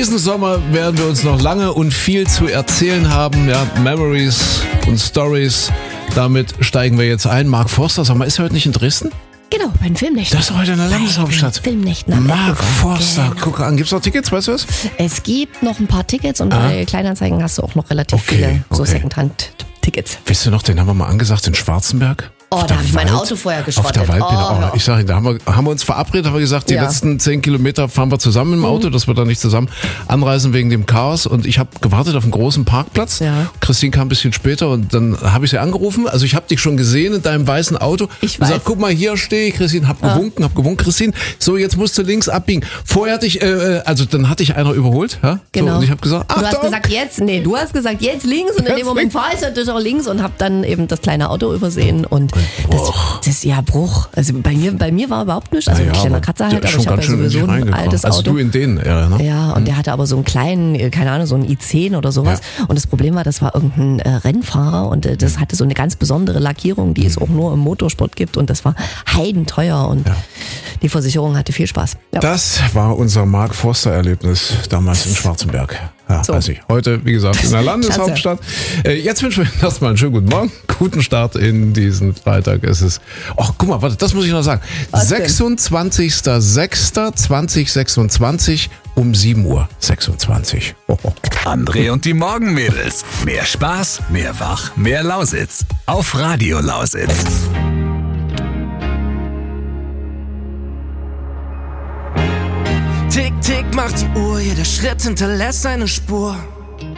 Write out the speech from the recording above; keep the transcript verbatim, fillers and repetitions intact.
Diesen Sommer werden wir uns noch lange und viel zu erzählen haben. Ja, Memories und Stories. Damit steigen wir jetzt ein. Mark Forster, sag mal, ist er heute nicht in Dresden? Genau, bei den Filmnächten. Das ist heute in der Landeshauptstadt. Filmnächten. am Mark Eckenberg. Forster, Genau. guck an. Gibt's noch Tickets, weißt du was? Es gibt noch ein paar Tickets und Ah. bei Kleinanzeigen hast du auch noch relativ Okay, viele so okay. Secondhand-Tickets. Weißt du noch, den haben wir mal angesagt in Schwarzenberg? Oh, Auf da der habe ich mein Wald- Auto vorher Auf geschrottet. der Waldbühne. Oh, Oh, hör ich sage, da haben wir, haben wir uns verabredet, haben wir gesagt, die Ja. letzten zehn Kilometer fahren wir zusammen im Auto, dass wir da nicht zusammen anreisen wegen dem Chaos. Und ich habe gewartet auf einen großen Parkplatz. Ja. Christine kam ein bisschen später und dann habe ich sie angerufen. Also ich habe dich schon gesehen in deinem weißen Auto. Ich gesagt, weiß. guck mal, hier stehe ich, Christine, hab gewunken, hab gewunken. Christine, so jetzt musst du links abbiegen. Vorher hatte ich, äh, also dann hatte ich einer überholt. Ja? Genau. So, und ich habe gesagt, Du hast Achtung! gesagt, jetzt, nee, du hast gesagt, jetzt links und in Jetzt dem Moment links. fahre ich natürlich auch links und habe dann eben das kleine Auto übersehen und Bruch. das, das ja Bruch. Also bei mir, bei mir war überhaupt nichts, also Ja, ein kleiner aber Kratzer der halt, ist aber schon ich habe ganz ja schön in sowieso dich ein reingekracht. altes Also Auto. du in den, ja, ne? Ja, und der hatte aber so einen kleinen, äh, keine Ahnung, so einen i zehn oder sowas. Und das Problem war, das war irgendein äh, Rennfahrer und äh, das hatte so eine ganz besondere Lackierung, die es auch nur im Motorsport gibt und das war heidenteuer und die Versicherung hatte viel Spaß. Ja. Das war unser Mark Forster Erlebnis damals in Schwarzenberg. Ja, So. weiß ich. Heute, wie gesagt, in der Landeshauptstadt. Äh, jetzt wünschen wir Ihnen erstmal einen schönen guten Morgen. Guten Start in diesen Freitag. Es ist, ach, guck mal, warte, das muss ich noch sagen. Was denn? sechsundzwanzigster sechster zweitausendsechsundzwanzig um sieben Uhr sechsundzwanzig. Oh, oh. André und die Morgenmädels. Mehr Spaß, mehr Wach, mehr Lausitz. Auf Radio Lausitz. Tick, tick macht die Uhr, jeder Schritt hinterlässt eine Spur.